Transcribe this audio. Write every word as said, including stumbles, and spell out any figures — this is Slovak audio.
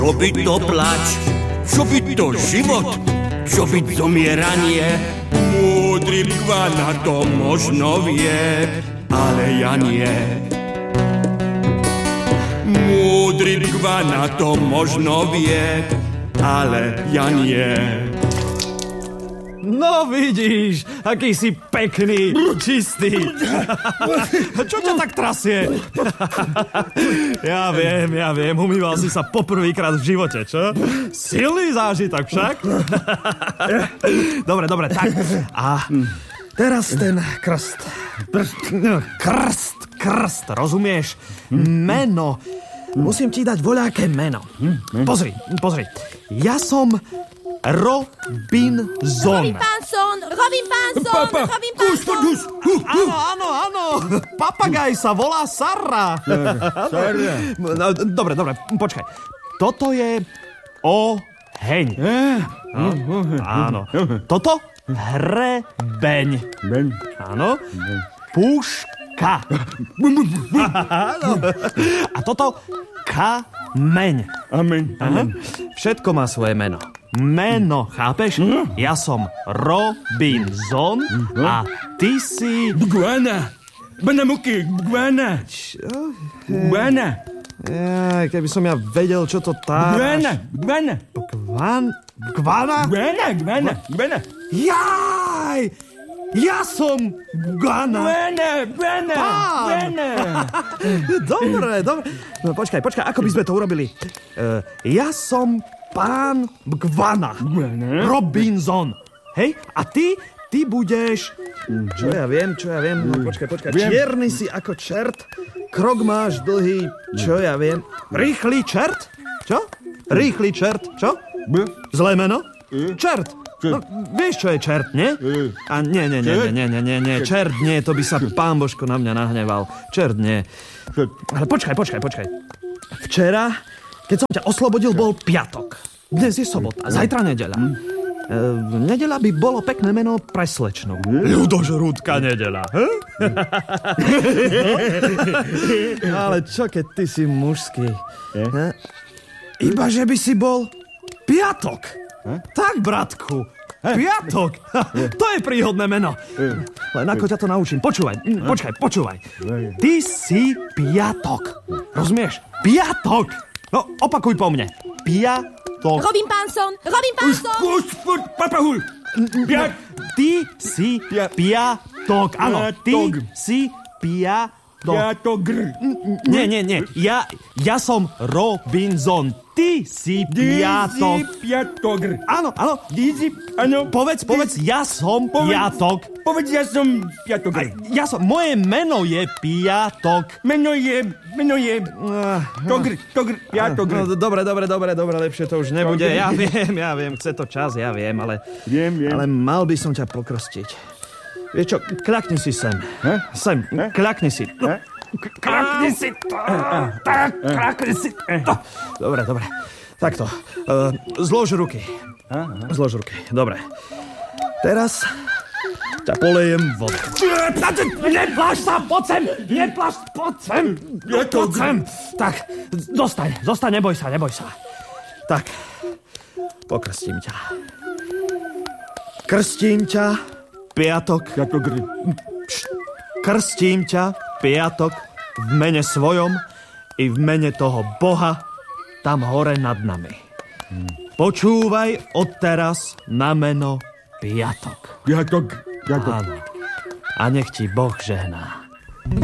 Čo by to plač, čo by to život, čo by zomieranie? Múdry Bgvana to možno vie, ale ja nie. Múdry Bgvana to možno vie, ale ja nie. No vidíš, aký si pekný, čistý. Čo ťa tak trasie? Ja viem, ja viem, umýval si sa poprvýkrát v živote, čo? Silný zážitok však. Dobre, dobre, tak. A teraz ten krst. Krst, krst, rozumieš? Meno. Musím ti dať voľaké meno. Pozri, pozri. Ja som Robinson. Robinson, Robinson, Robinson. Áno, áno, áno. Papagaj sa volá Sarra. Sarra. No, dobre, dobre, počkaj. Toto je oheň. No, áno. Toto hrebeň. Beň. Áno. Púška. Áno. A toto kameň. Amen. Aha. Všetko má svoje meno. Meno, chápeš? Ja som Robinson a ty si... Bgvana. Banamuky, Bgvana. Čo? Bgvana. Jaj, keby som ja vedel, čo to tá... Bgvana, Bgvana. Bgvan... Bgvana? Bgvana, Bgvana, Bgvana. Jaj! Ja som Bgvana. Bgvana, Bgvana, Bgvana. Dobre, dobre. No počkaj, počkaj, ako by sme to urobili? Uh, ja som pán Bgvana. Bgvana. Robinson. Hej? A ty, ty budeš... Čo ja viem, čo ja viem? No počkaj, počkaj. Viem. Čierny si ako čert. Krok máš dlhý, čo ja viem. Rýchly čert? Čo? Rýchly čert, čo? Zlé meno? Čert. No, vieš, čo je čert, nie? A nie, nie, nie, nie, nie, nie, nie, čert nie, to by sa pán Božko na mňa nahneval. Čert nie. Ale počkaj, počkaj, počkaj. Včera, keď som ťa oslobodil, bol piatok. Dnes je sobota, zajtra nedeľa. E, nedeľa by bolo pekné meno pre slečnu. Ľudožrúdka nedeľa. No, ale čo, keď ty si mužský? Ne? Iba, že by si bol piatok. Tak, bratku, piatok. To je príhodné meno. Len ako ťa to naučím. Počúvaj, počkaj, počúvaj. Ty si piatok. Rozumieš? Piatok. No, opakuj po mne. Piatok. Robin Panson, Robin Panson. Už, už, papahul. Piat. Ty si piatok. Áno, ty si piatok. Piatogr. Nie, nie, nie. Ja, ja som Robinson. Ty si piatok. Ty si piatogr. Áno, áno. Ty si, áno. Povedz, povedz, ja som Povedz. piatok. Povedz, ja som piatogr. Ja som, moje meno je piatok. Meno je, meno je... Togr, togr, piatogr. No, dobre, dobre, dobre, dobre, lepšie to už nebude. Ja viem, ja viem, chce to čas, ja viem, ale... Viem, viem. Ale mal by som ťa pokrstiť. Vieš čo, kľakni si sem. He? Sem, He? kľakni si. He? Kľakni si. Tak, kľakni si. Dobre, dobre. Takto. Uh, zlož ruky. Zlož ruky, dobre. Teraz ťa polejem vodu. Nepláš sa, poď sem! Nepláš, poď sem! Poď sem! Tak, zostaň, zostaň, neboj sa, neboj sa. Tak, pokrstím ťa. Krstím ťa, piatok. Piatogr. Krstím ťa, piatok, v mene svojom i v mene toho Boha tam hore nad nami. Počúvaj odteraz na meno Piatok. Piatok. Piatok. Áno. A nech ti Boh žehná.